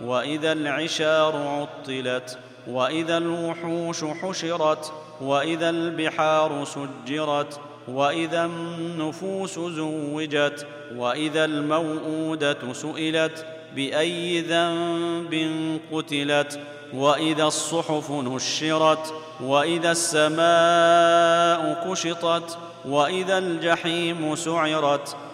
وإذا العشار عطلت وإذا الوحوش حشرت وإذا البحار سجرت وإذا النفوس زوجت وإذا الموءودة سئلت بأي ذنب قتلت وإذا الصحف نشرت وإذا السماء كشطت وإذا الجحيم سعرت